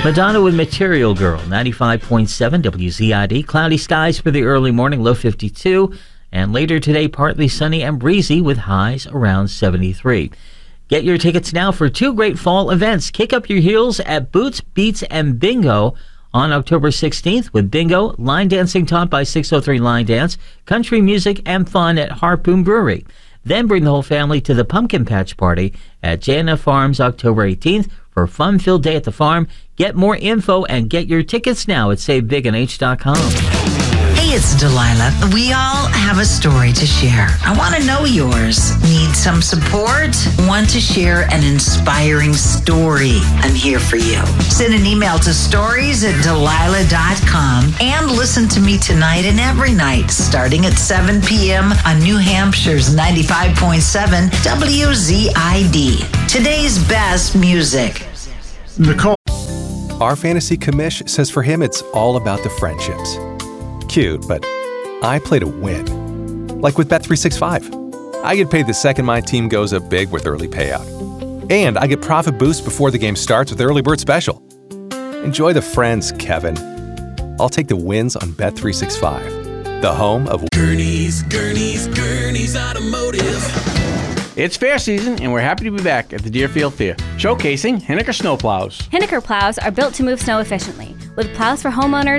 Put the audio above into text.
Madonna with Material Girl, 95.7 WZID. Cloudy skies for the early morning, low 52. And later today, partly sunny and breezy with highs around 73. Get your tickets now for two great fall events. Kick up your heels at Boots, Beats, and Bingo on October 16th with Bingo, line dancing taught by 603 Line Dance, country music, and fun at Harpoon Brewery. Then bring the whole family to the Pumpkin Patch Party at JNF Farms October 18th for a fun-filled day at the farm. Get more info and get your tickets now at SaveBigNH.com. Hey, it's Delilah. We all have a story to share. I want to know yours. Need some support? Want to share an inspiring story? I'm here for you. Send an email to stories@delilah.com and listen to me tonight and every night starting at 7 p.m. on New Hampshire's 95.7 WZID. Today's best music. Nicole. Our fantasy commish says for him it's all about the friendships. Cute, but I play to win. Like with Bet365. I get paid the second my team goes up big with early payout. And I get profit boost before the game starts with Early Bird Special. Enjoy the friends, Kevin. I'll take the wins on Bet365, the home of Gurney's Automotive. It's fair season, and we're happy to be back at the Deerfield Fair, showcasing Henniker snowplows. Henniker plows are built to move snow efficiently, with plows for homeowners